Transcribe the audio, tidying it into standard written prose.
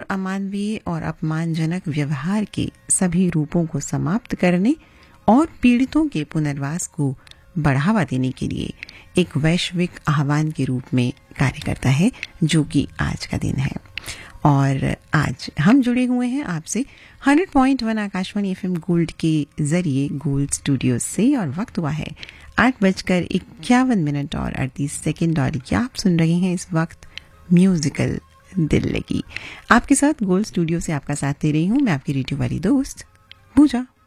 अमानवीय और अपमानजनक व्यवहार के सभी रूपों को समाप्त करने और पीड़ितों के पुनर्वास को बढ़ावा देने के लिए एक वैश्विक आह्वान के रूप में कार्य करता है, जो कि आज का दिन है। और आज हम जुड़े हुए हैं आपसे 100.1 आकाशवाणी एफएम गोल्ड के जरिए गोल्ड स्टूडियो से, और वक्त हुआ है 8:51 और 38 सेकंड, और ये आप सुन रहे हैं इस वक्त म्यूजिकल दिल लगी। आपके साथ गोल्ड स्टूडियो से आपका साथ दे रही हूं मैं, आपकी रेडियो वाली दोस्त पूजा।